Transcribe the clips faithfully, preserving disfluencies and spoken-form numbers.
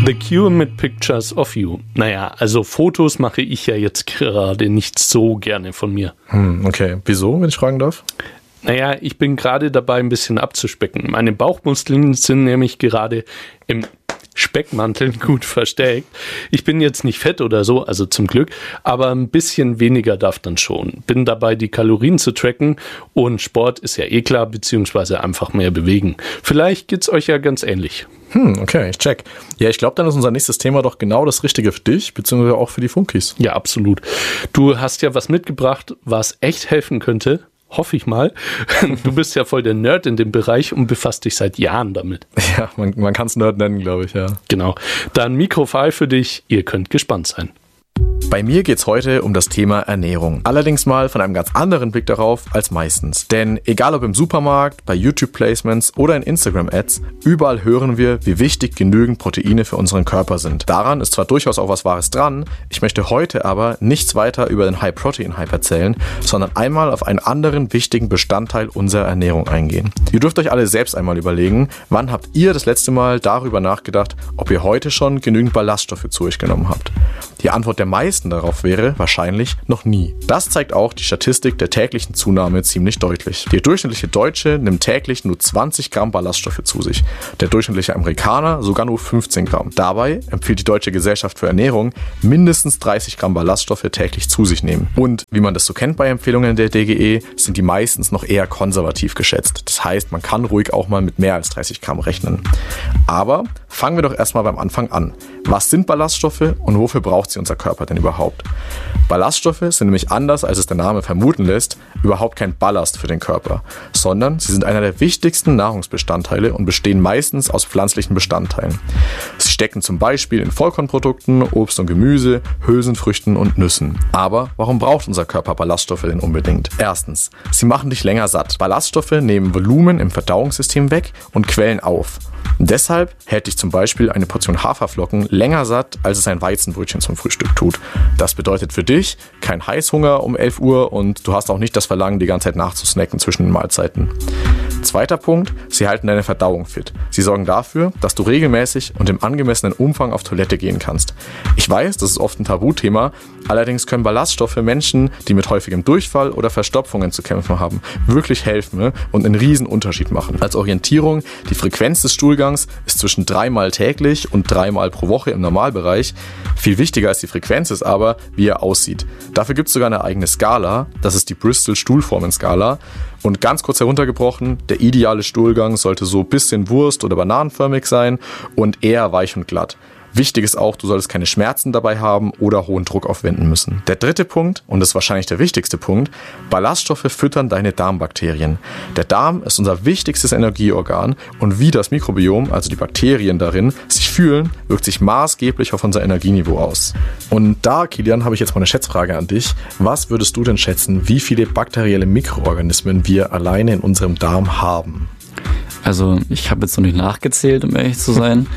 The Cure mit Pictures of You. Naja, also Fotos mache ich ja jetzt gerade nicht so gerne von mir. Hm, okay. Wieso, wenn ich fragen darf? Naja, ich bin gerade dabei, ein bisschen abzuspecken. Meine Bauchmuskeln sind nämlich gerade im Speckmantel gut versteckt. Ich bin jetzt nicht fett oder so, also zum Glück, aber ein bisschen weniger darf dann schon. Bin dabei, die Kalorien zu tracken und Sport ist ja eh klar, beziehungsweise einfach mehr bewegen. Vielleicht geht's euch ja ganz ähnlich. Hm, okay, ich check. Ja, ich glaube, dann ist unser nächstes Thema doch genau das Richtige für dich, beziehungsweise auch für die Funkis. Ja, absolut. Du hast ja was mitgebracht, was echt helfen könnte. Hoffe ich mal. Du bist ja voll der Nerd in dem Bereich und befasst dich seit Jahren damit. Ja, man, man kann es Nerd nennen, glaube ich, ja. Genau. Dann Mikrofile für dich. Ihr könnt gespannt sein. Bei mir geht's heute um das Thema Ernährung. Allerdings mal von einem ganz anderen Blick darauf als meistens. Denn egal ob im Supermarkt, bei YouTube-Placements oder in Instagram-Ads, überall hören wir, wie wichtig genügend Proteine für unseren Körper sind. Daran ist zwar durchaus auch was Wahres dran, ich möchte heute aber nichts weiter über den High-Protein-Hype erzählen, sondern einmal auf einen anderen wichtigen Bestandteil unserer Ernährung eingehen. Ihr dürft euch alle selbst einmal überlegen, wann habt ihr das letzte Mal darüber nachgedacht, ob ihr heute schon genügend Ballaststoffe zu euch genommen habt? Die Antwort der meisten darauf wäre wahrscheinlich noch nie. Das zeigt auch die Statistik der täglichen Zunahme ziemlich deutlich. Der durchschnittliche Deutsche nimmt täglich nur zwanzig Gramm Ballaststoffe zu sich, der durchschnittliche Amerikaner sogar nur fünfzehn Gramm. Dabei empfiehlt die Deutsche Gesellschaft für Ernährung mindestens dreißig Gramm Ballaststoffe täglich zu sich nehmen. Und wie man das so kennt bei Empfehlungen der D G E, sind die meistens noch eher konservativ geschätzt. Das heißt, man kann ruhig auch mal mit mehr als dreißig Gramm rechnen. Aber fangen wir doch erstmal beim Anfang an. Was sind Ballaststoffe und wofür braucht sie unser Körper denn überhaupt? Ballaststoffe sind nämlich anders, als es der Name vermuten lässt, überhaupt kein Ballast für den Körper, sondern sie sind einer der wichtigsten Nahrungsbestandteile und bestehen meistens aus pflanzlichen Bestandteilen. Sie stecken zum Beispiel in Vollkornprodukten, Obst und Gemüse, Hülsenfrüchten und Nüssen. Aber warum braucht unser Körper Ballaststoffe denn unbedingt? Erstens, sie machen dich länger satt. Ballaststoffe nehmen Volumen im Verdauungssystem weg und quellen auf. Deshalb hält dich zum Beispiel eine Portion Haferflocken länger satt, als es ein Weizenbrötchen zum Frühstück tut. Das bedeutet für dich kein Heißhunger um elf Uhr und du hast auch nicht das Verlangen, die ganze Zeit nachzusnacken zwischen den Mahlzeiten. Zweiter Punkt, sie halten deine Verdauung fit. Sie sorgen dafür, dass du regelmäßig und im angemessenen Umfang auf Toilette gehen kannst. Ich weiß, das ist oft ein Tabuthema, allerdings können Ballaststoffe Menschen, die mit häufigem Durchfall oder Verstopfungen zu kämpfen haben, wirklich helfen und einen riesen Unterschied machen. Als Orientierung, die Frequenz des Stuhlgangs ist zwischen dreimal täglich und dreimal pro Woche im Normalbereich. Viel wichtiger als die Frequenz ist aber, wie er aussieht. Dafür gibt es sogar eine eigene Skala, das ist die Bristol-Stuhlformen-Skala. Und ganz kurz heruntergebrochen, der ideale Stuhlgang sollte so ein bisschen wurst- oder bananenförmig sein und eher weich und glatt. Wichtig ist auch, du solltest keine Schmerzen dabei haben oder hohen Druck aufwenden müssen. Der dritte Punkt, und das ist wahrscheinlich der wichtigste Punkt, Ballaststoffe füttern deine Darmbakterien. Der Darm ist unser wichtigstes Energieorgan und wie das Mikrobiom, also die Bakterien darin, sich fühlen, wirkt sich maßgeblich auf unser Energieniveau aus. Und da, Kilian, habe ich jetzt mal eine Schätzfrage an dich. Was würdest du denn schätzen, wie viele bakterielle Mikroorganismen wir alleine in unserem Darm haben? Also ich habe jetzt noch nicht nachgezählt, um ehrlich zu sein,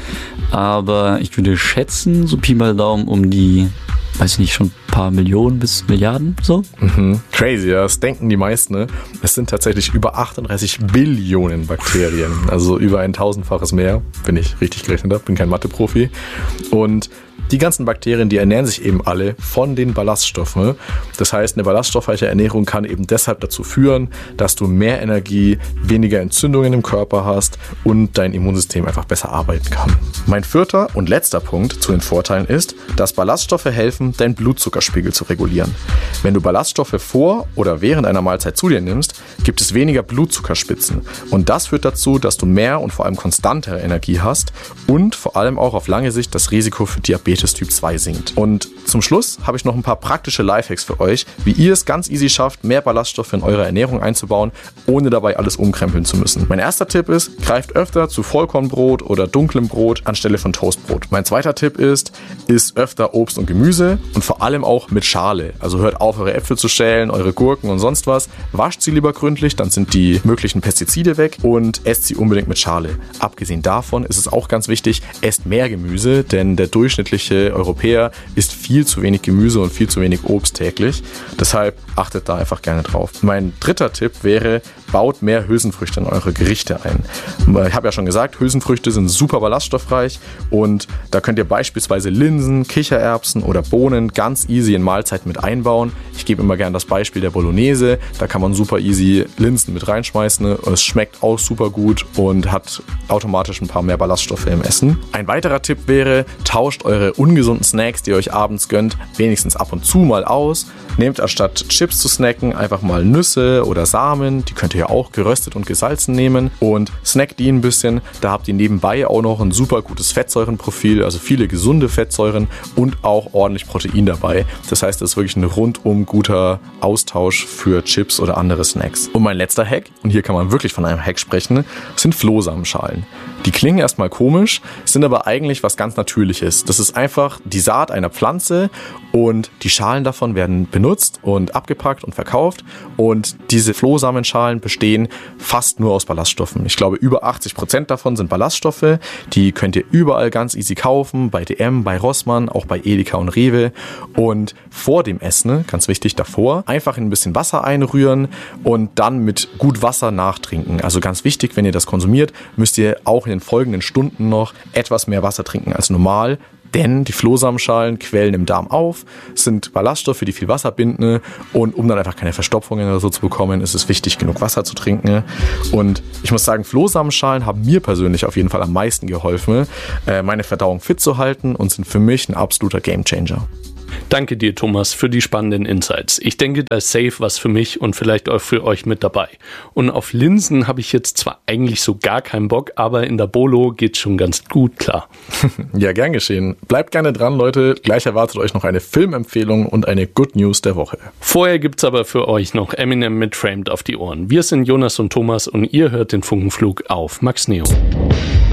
aber ich würde schätzen, so Pi mal Daumen um die, weiß ich nicht, schon ein paar Millionen bis Milliarden, so. Mhm. Crazy, ja, das denken die meisten, ne? Es sind tatsächlich über achtunddreißig Billionen Bakterien, also über ein tausendfaches mehr, wenn ich richtig gerechnet habe, bin kein Mathe-Profi. Und die ganzen Bakterien, die ernähren sich eben alle von den Ballaststoffen. Das heißt, eine ballaststoffreiche Ernährung kann eben deshalb dazu führen, dass du mehr Energie, weniger Entzündungen im Körper hast und dein Immunsystem einfach besser arbeiten kann. Mein vierter und letzter Punkt zu den Vorteilen ist, dass Ballaststoffe helfen, deinen Blutzuckerspiegel zu regulieren. Wenn du Ballaststoffe vor oder während einer Mahlzeit zu dir nimmst, gibt es weniger Blutzuckerspitzen. Und das führt dazu, dass du mehr und vor allem konstantere Energie hast und vor allem auch auf lange Sicht das Risiko für Diabetes Typ zwei sinkt. Und zum Schluss habe ich noch ein paar praktische Lifehacks für euch, wie ihr es ganz easy schafft, mehr Ballaststoffe in eure Ernährung einzubauen, ohne dabei alles umkrempeln zu müssen. Mein erster Tipp ist, greift öfter zu Vollkornbrot oder dunklem Brot anstelle von Toastbrot. Mein zweiter Tipp ist, isst öfter Obst und Gemüse und vor allem auch mit Schale. Also hört auf, eure Äpfel zu schälen, eure Gurken und sonst was. Wascht sie lieber gründlich, dann sind die möglichen Pestizide weg und esst sie unbedingt mit Schale. Abgesehen davon ist es auch ganz wichtig, esst mehr Gemüse, denn der durchschnittliche Europäer isst viel zu wenig Gemüse und viel zu wenig Obst täglich. Deshalb achtet da einfach gerne drauf. Mein dritter Tipp wäre, baut mehr Hülsenfrüchte in eure Gerichte ein. Ich habe ja schon gesagt, Hülsenfrüchte sind super ballaststoffreich und da könnt ihr beispielsweise Linsen, Kichererbsen oder Bohnen ganz easy in Mahlzeiten mit einbauen. Ich gebe immer gerne das Beispiel der Bolognese, da kann man super easy Linsen mit reinschmeißen und es schmeckt auch super gut und hat automatisch ein paar mehr Ballaststoffe im Essen. Ein weiterer Tipp wäre, tauscht eure ungesunden Snacks, die ihr euch abends gönnt, wenigstens ab und zu mal aus. Nehmt anstatt Chips zu snacken einfach mal Nüsse oder Samen, die könnt ihr ja auch geröstet und gesalzen nehmen und snackt die ein bisschen. Da habt ihr nebenbei auch noch ein super gutes Fettsäurenprofil, also viele gesunde Fettsäuren und auch ordentlich Protein dabei. Das heißt, das ist wirklich ein rundum guter Austausch für Chips oder andere Snacks. Und mein letzter Hack, und hier kann man wirklich von einem Hack sprechen, sind Flohsamenschalen. Die klingen erstmal komisch, sind aber eigentlich was ganz Natürliches. Das ist einfach die Saat einer Pflanze und die Schalen davon werden benutzt und abgepackt und verkauft und diese Flohsamenschalen bestehen fast nur aus Ballaststoffen. Ich glaube, über achtzig Prozent davon sind Ballaststoffe. Die könnt ihr überall ganz easy kaufen, bei D M, bei Rossmann, auch bei Edeka und Rewe. Und vor dem Essen, ganz wichtig davor, einfach in ein bisschen Wasser einrühren und dann mit gut Wasser nachtrinken. Also ganz wichtig, wenn ihr das konsumiert, müsst ihr auch in den folgenden Stunden noch etwas mehr Wasser trinken als normal. Denn die Flohsamenschalen quellen im Darm auf, sind Ballaststoffe, die viel Wasser binden und um dann einfach keine Verstopfungen oder so zu bekommen, ist es wichtig, genug Wasser zu trinken. Und ich muss sagen, Flohsamenschalen haben mir persönlich auf jeden Fall am meisten geholfen, meine Verdauung fit zu halten und sind für mich ein absoluter Gamechanger. Danke dir, Thomas, für die spannenden Insights. Ich denke, da ist safe was für mich und vielleicht auch für euch mit dabei. Und auf Linsen habe ich jetzt zwar eigentlich so gar keinen Bock, aber in der Bolo geht's schon ganz gut klar. Ja, gern geschehen. Bleibt gerne dran, Leute. Gleich erwartet euch noch eine Filmempfehlung und eine Good News der Woche. Vorher gibt's aber für euch noch Eminem mit Framed auf die Ohren. Wir sind Jonas und Thomas und ihr hört den Funkenflug auf Max Neo.